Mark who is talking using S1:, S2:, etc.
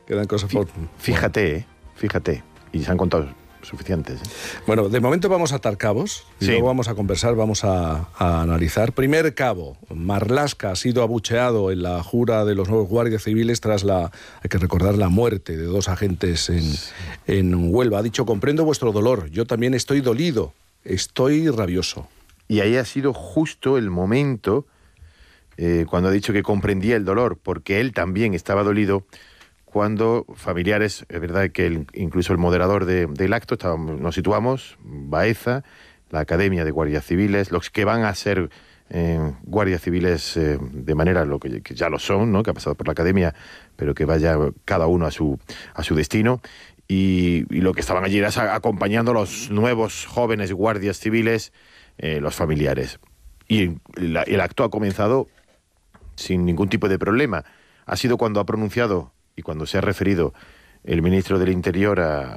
S1: Quedan cosas por...
S2: Fíjate. Y se han contado suficientes.
S1: Bueno, de momento vamos a atar cabos y luego vamos a conversar, vamos a analizar. Primer cabo, Marlaska ha sido abucheado en la jura de los nuevos guardias civiles tras hay que recordar, la muerte de 2 agentes en Huelva. Ha dicho: comprendo vuestro dolor, yo también estoy dolido, estoy rabioso.
S2: Y ahí ha sido justo el momento cuando ha dicho que comprendía el dolor, porque él también estaba dolido, cuando familiares, es verdad que incluso el moderador del acto, nos situamos, Baeza, la Academia de Guardias Civiles, los que van a ser guardias civiles de manera que ya lo son, ¿no? Que ha pasado por la Academia, pero que vaya cada uno a su destino, y lo que estaban allí era acompañando a los nuevos jóvenes guardias civiles, los familiares. Y el acto ha comenzado sin ningún tipo de problema. Ha sido cuando ha pronunciado y cuando se ha referido el ministro del Interior a